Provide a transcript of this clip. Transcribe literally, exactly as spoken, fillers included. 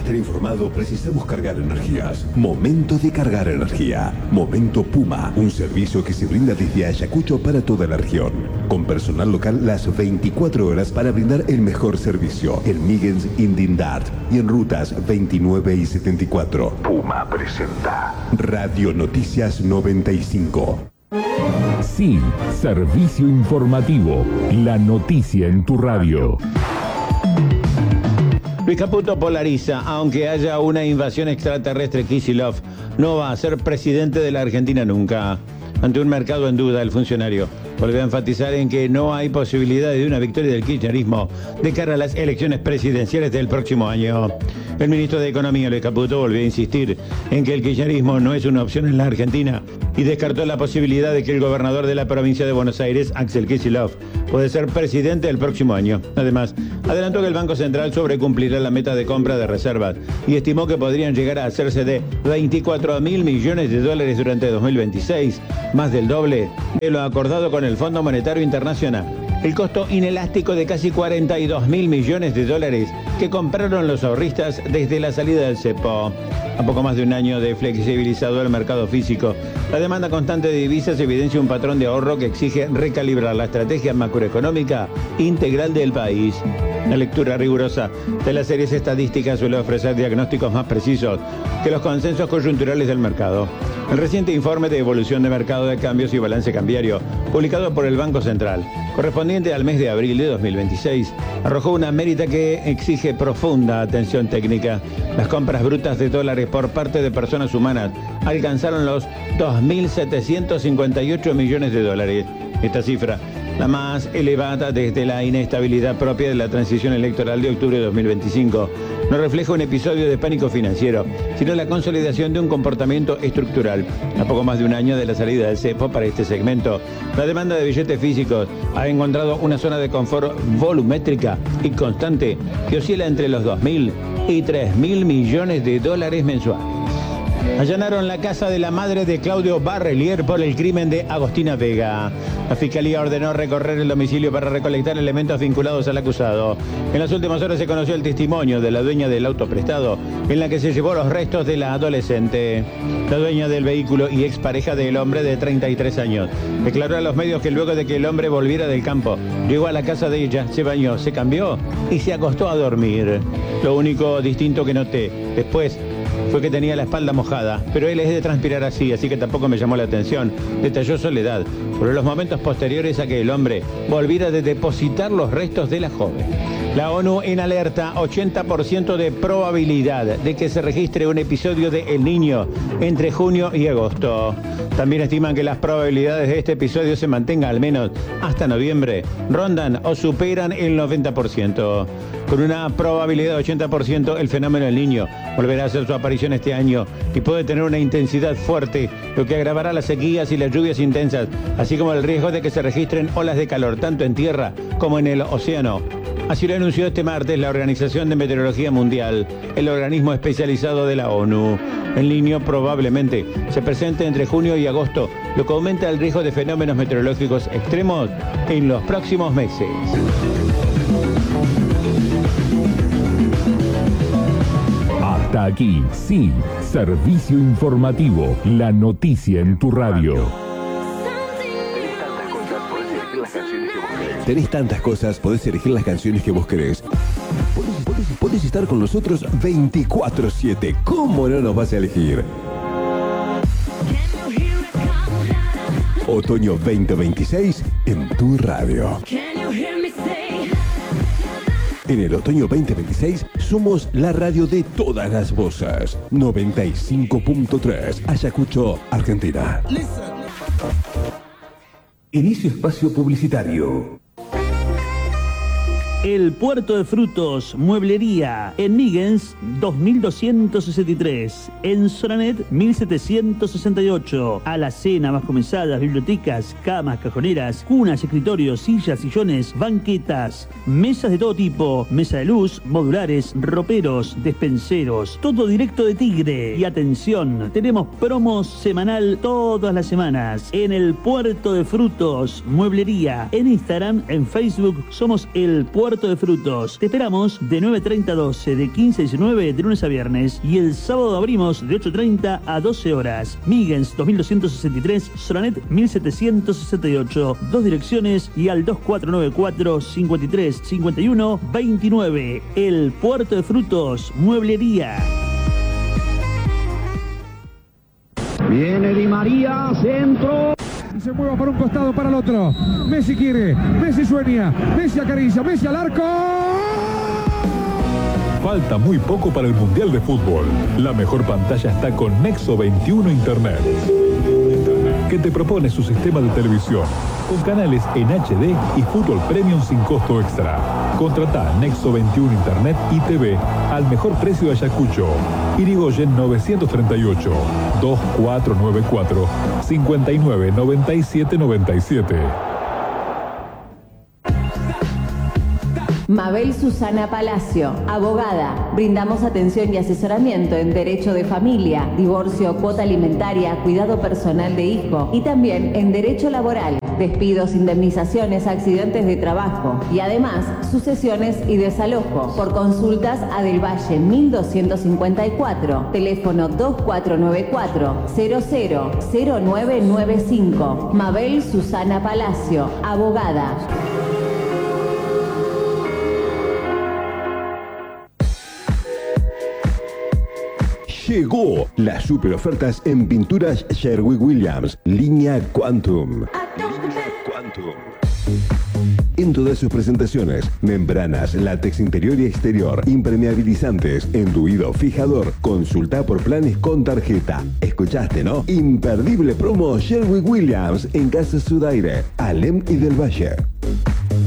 estar informado, precisamos cargar energías. Momento de cargar energía. Momento Puma, un servicio que se brinda desde Ayacucho para toda la región. Con personal local las veinticuatro horas para brindar el mejor servicio. En Migens, Indindart y en rutas veintinueve y setenta y cuatro. Puma presenta Radio Noticias noventa y cinco. Sí, servicio informativo. La noticia en tu radio. Luis Caputo polariza. Aunque haya una invasión extraterrestre, Kicillof no va a ser presidente de la Argentina nunca. Ante un mercado en duda, el funcionario volvió a enfatizar en que no hay posibilidad de una victoria del kirchnerismo de cara a las elecciones presidenciales del próximo año. El ministro de Economía, Luis Caputo, volvió a insistir en que el kirchnerismo no es una opción en la Argentina y descartó la posibilidad de que el gobernador de la provincia de Buenos Aires, Axel Kicillof, puede ser presidente el próximo año. Además, adelantó que el Banco Central sobrecumplirá la meta de compra de reservas y estimó que podrían llegar a hacerse de veinticuatro mil millones de dólares durante dos mil veintiséis, más del doble de lo acordado con el Fondo Monetario Internacional. El costo inelástico de casi cuarenta y dos mil millones de dólares que compraron los ahorristas desde la salida del cepo. A poco más de un año de flexibilizado el mercado físico, la demanda constante de divisas evidencia un patrón de ahorro que exige recalibrar la estrategia macroeconómica integral del país. La lectura rigurosa de las series estadísticas suele ofrecer diagnósticos más precisos que los consensos coyunturales del mercado. El reciente informe de evolución de mercado de cambios y balance cambiario, publicado por el Banco Central, correspondiente al mes de abril de dos mil veintiséis, arrojó una mérita que exige profunda atención técnica. Las compras brutas de dólares por parte de personas humanas alcanzaron los dos mil setecientos cincuenta y ocho millones de dólares. Esta cifra, la más elevada desde la inestabilidad propia de la transición electoral de octubre de dos mil veinticinco, no refleja un episodio de pánico financiero, sino la consolidación de un comportamiento estructural. A poco más de un año de la salida del cepo para este segmento, la demanda de billetes físicos ha encontrado una zona de confort volumétrica y constante que oscila entre los dos mil y tres mil millones de dólares mensuales. Allanaron la casa de la madre de Claudio Barrelier por el crimen de Agostina Vega. La Fiscalía ordenó recorrer el domicilio para recolectar elementos vinculados al acusado. En las últimas horas se conoció el testimonio de la dueña del auto prestado, en la que se llevó los restos de la adolescente. La dueña del vehículo y expareja del hombre de treinta y tres años declaró a los medios que luego de que el hombre volviera del campo, llegó a la casa de ella, se bañó, se cambió y se acostó a dormir. Lo único distinto que noté después fue que tenía la espalda mojada, pero él es de transpirar así, así que tampoco me llamó la atención, detalló Soledad, sobre los momentos posteriores a que el hombre volviera a depositar los restos de la joven. La ONU en alerta, ochenta por ciento de probabilidad de que se registre un episodio de El Niño entre junio y agosto. También estiman que las probabilidades de este episodio se mantengan al menos hasta noviembre, rondan o superan el noventa por ciento. Con una probabilidad de ochenta por ciento, el fenómeno El Niño volverá a hacer su aparición este año y puede tener una intensidad fuerte, lo que agravará las sequías y las lluvias intensas, así como el riesgo de que se registren olas de calor tanto en tierra como en el océano. Así lo anunció este martes la Organización de Meteorología Mundial, el organismo especializado de la ONU. El Niño probablemente se presente entre junio y agosto, lo que aumenta el riesgo de fenómenos meteorológicos extremos en los próximos meses. Hasta aquí, sí, servicio informativo, la noticia en tu radio. Tenés tantas cosas, podés elegir las canciones que vos querés. Podés, podés, podés estar con nosotros veinticuatro siete. ¿Cómo no nos vas a elegir? Otoño veinte veintiséis en tu radio. En el otoño veinte veintiséis somos la radio de todas las voces. noventa y cinco punto tres, Ayacucho, Argentina. Inicio espacio publicitario. El Puerto de Frutos, Mueblería, en Migens dos mil doscientos sesenta y tres, en Soranet mil setecientos sesenta y ocho, alacena, más comisadas, bibliotecas, camas, cajoneras, cunas, escritorios, sillas, sillones, banquetas, mesas de todo tipo, mesa de luz, modulares, roperos, despenseros, todo directo de Tigre. Y atención, tenemos promos semanal todas las semanas en el Puerto de Frutos, Mueblería, en Instagram, en Facebook, somos el Puerto Puerto de Frutos. Te esperamos de nueve treinta a doce, de quince a diecinueve, de lunes a viernes. Y el sábado abrimos de ocho treinta a doce horas. Migens dos mil doscientos sesenta y tres, Soranet mil setecientos sesenta y ocho. Dos direcciones y al dos cuatro nueve cuatro, cincuenta y tres, cincuenta y uno, veintinueve. El Puerto de Frutos, mueblería. Viene Di María, centro. Y se mueva para un costado, para el otro. Messi quiere, Messi sueña, Messi acaricia, Messi al arco. Falta muy poco para el Mundial de Fútbol. La mejor pantalla está con Nexo veintiuno Internet, que te propone su sistema de televisión, con canales en H D y fútbol premium sin costo extra. Contratá Nexo veintiuno Internet y T V al mejor precio de Ayacucho. Irigoyen novecientos treinta y ocho, dos cuatro nueve cuatro, cinco nueve nueve siete nueve siete. Mabel Susana Palacio, abogada. Brindamos atención y asesoramiento en derecho de familia, divorcio, cuota alimentaria, cuidado personal de hijo y también en derecho laboral, despidos, indemnizaciones, accidentes de trabajo y además sucesiones y desalojo. Por consultas a Del Valle mil doscientos cincuenta y cuatro, teléfono dos cuatro nueve cuatro, cero cero cero nueve nueve cinco. Mabel Susana Palacio, abogada. Llegó las super ofertas en pinturas Sherwin Williams, línea Quantum. Línea Quantum. En todas sus presentaciones, membranas, látex interior y exterior, impermeabilizantes, enduido, fijador. Consulta por planes con tarjeta. ¿Escuchaste, no? Imperdible promo Sherwin Williams en Casa Sudaire, Alem y Del Valle.